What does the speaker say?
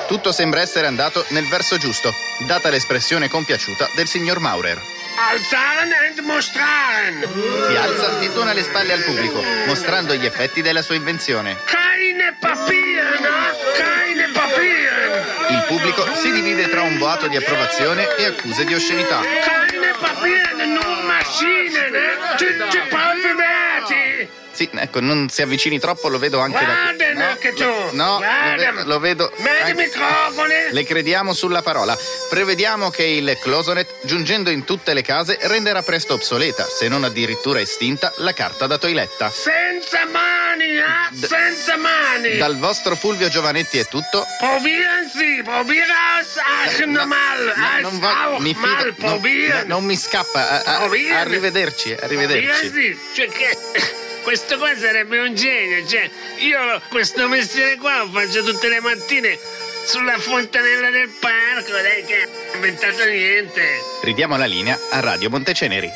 Tutto sembra essere andato nel verso giusto, data l'espressione compiaciuta del signor Maurer. Alzaren and mostraren. Si alza e dona le spalle al pubblico, mostrando gli effetti della sua invenzione. Keine Papier, no? Keine Papier. Il pubblico si divide tra un boato di approvazione e accuse di oscenità. Keine Papier, nur Maschinen, tutti parfumati. Sì, ecco, non si avvicini troppo, lo vedo anche Guarda da... anche tu. No, lo vedo... Metti i microfoni. Le crediamo sulla parola. Prevediamo che il closonet, giungendo in tutte le case, renderà presto obsoleta, se non addirittura estinta, la carta da toiletta. Senza mani, senza mani. Dal vostro Fulvio Giovanetti è tutto. Probieren Sie, probieren aus, ach, normal, Non va, mi fido, mal, probieren. non mi scappa. Arrivederci. Probieren Sie, cioè che... Questo qua sarebbe un genio, cioè io questo mestiere qua lo faccio tutte le mattine sulla fontanella del parco, dai che non ho inventato niente. Ridiamo la linea a Radio Monteceneri.